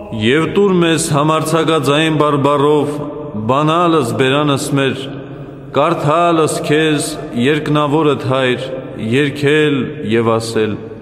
Եվ տուր մեզ համարձակաձայն բարբառով, բանալս բերանս մեր, կարդալս քեզ երկնավորդ Հայր, երգել և ասել.